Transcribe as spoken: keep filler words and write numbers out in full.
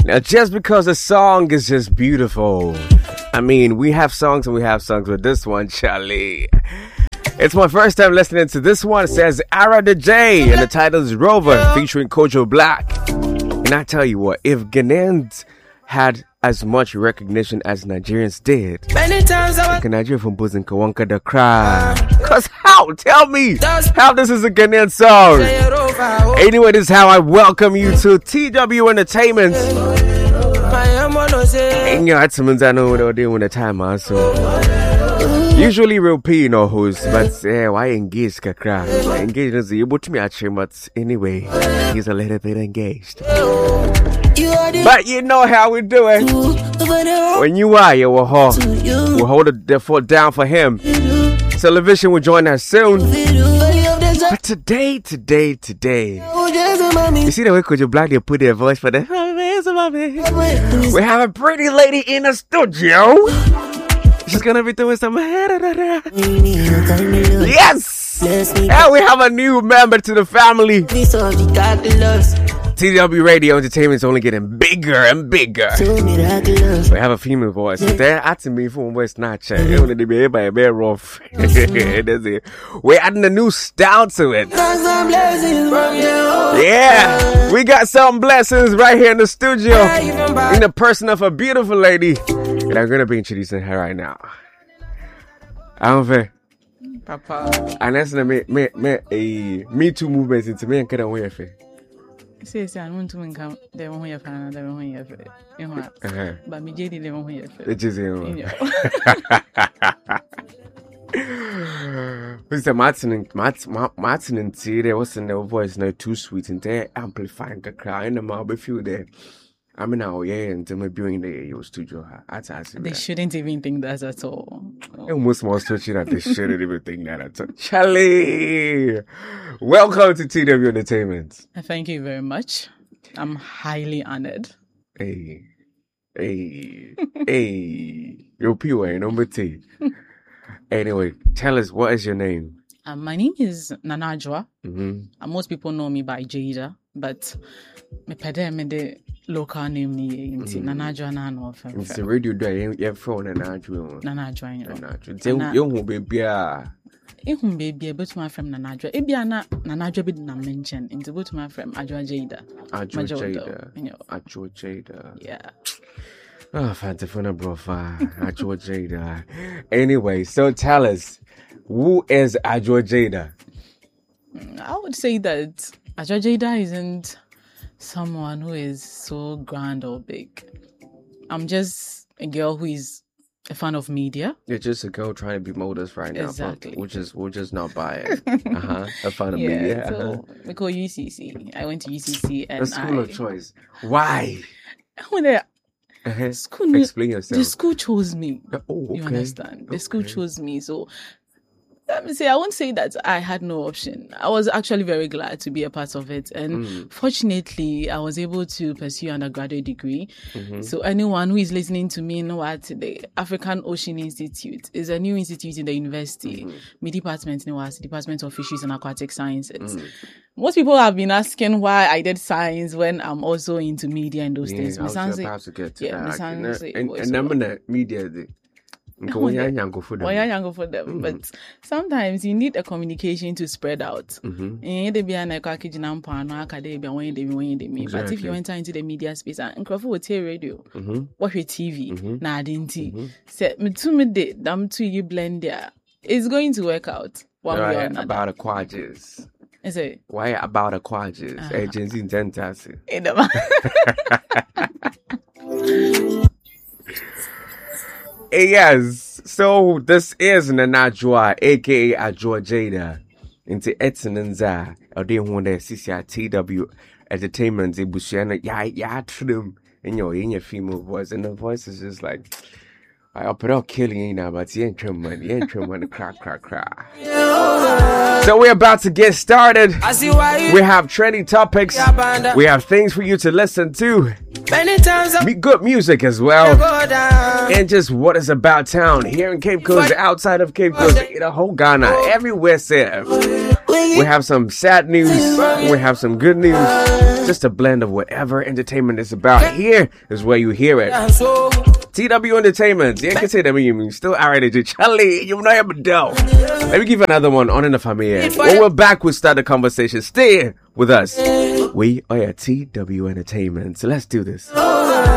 Now, just because a song is just beautiful, I mean, we have songs and we have songs, but this one, Charlie. It's my first time listening to this one. It says Ara the J, and the title is Rover, featuring Kojo Black. And I tell you what, if Ghanaians had as much recognition as Nigerians did, can Nigeria from Buzin Kawanka the cry? Cause how? Tell me how this is a Ghanaian song. Anyway, this is how I welcome you to T W Entertainment. And your Atsumans, I know what they're doing the time also. Usually real P no host, but eh, why engage kakra? Engage is able to me actually, but anyway, he's a little bit engaged. But you know how we do it. When you are, you will hold, we'll hold the fort down for him. Television will join us soon. But today, today, today, you see the way Kojo Black they put their voice for the. We have a pretty lady in the studio. She's gonna be doing some. Yes! And we have a new member to the family. T W Radio Entertainment is only getting bigger and bigger. We have a female voice. They're asking me for voice Snapchat. They be by a bear rough. We're adding a new style to it. Yeah, we got some blessings right here in the studio in the person of a beautiful lady. And I'm gonna be introducing her right now. I don't know. Papa. And that's the me me me a Me Too movement into me and get away with it. Say, I want to come. They won't hear from they won't hear it. You know, but me, J D, they won't hear it. It is you. Who's the Martin and Martin and T? There wasn't no voice, no too sweet, and they're amplifying the crowd in the mouth. If you there, I mean, now, yeah, and to my viewing the your studio. They shouldn't even think that at all. Almost more stretching that they shouldn't even think that at all. Charlie, welcome to T W Entertainment. Thank you very much. I'm highly honored. Hey, hey, hey, your P W A number T. Anyway, tell us, what is your name? Uh, my name is Nanajwa. Mm-hmm. Uh, most people know me by Jada, but me pede me the local name ni inti Nanajwa na no fa. It's the radio day you phone Nanajwa. Nanajwa. Nanajwa. Tell you who baby ah. Ehun baby but my friend Nanajwa. E bia na Nanajwa bi na mention into but my friend Ajwa Jada. Ajwa Jada. Ajwa Jada. Yeah. Oh, fancy for the brofa. Ajwa Jada. Anyway, so tell us, who is Ajwa Jada? I would say that Ajwa Jada isn't someone who is so grand or big. I'm just a girl who is a fan of media. You're just a girl trying to be modest right now. Exactly. Which is, we'll just not buy it. uh-huh. A fan of yeah, media. So uh-huh. we call U C C. I went to U C C and the school I, of choice. Why? When they, uh-huh. school, Explain yourself. The school chose me. Oh, okay. You understand? The okay. school chose me. So let me say, I won't say that I had no option. I was actually very glad to be a part of it. And mm. fortunately, I was able to pursue an undergraduate degree. Mm-hmm. So anyone who is listening to me know what the African Ocean Institute is a new institute in the university. Mm-hmm. My department was the Department of Fisheries and Aquatic Sciences. Mm. Most people have been asking why I did science when I'm also into media in those yeah, days. I was about to get to yeah, that. And, and, and I'm in the media. Why are young for them? Mm-hmm. But sometimes you need a communication to spread out. Mm-hmm. But if you enter into the media space, and Crawford will tell radio, mm-hmm. watch your T V, mm-hmm. nah, didn't mm-hmm. say me to me de them two you blend there. It's going to work out. One way or another. About a quadges. Is it? Why about a quadges? Uh-huh. Agency in Tentasi. Yes, so this is Nanajwa, aka Ajwa Jada. Into Etsinanza, or they want to see T W Entertainment, Ibushana, ya, ya, trim, in your in your female voice, and the voice is just like, I'll put out killing you now, but you ain't trim money, you ain't trim money, crack, crack, crack. So we're about to get started. We have trending topics. We have things for you to listen to. Good music as well. And just what is about town here in Cape Coast, outside of Cape Coast, in the whole Ghana, everywhere, sir. We have some sad news. We have some good news. Just a blend of whatever entertainment is about. Here is where you hear it. T W Entertainment. Yeah, I can say that you still alright, Charlie. You know I'm a dope. Let me give you another one on in the family. When we're back, we'll start the conversation. Stay with us. We are at T W Entertainment. So let's do this.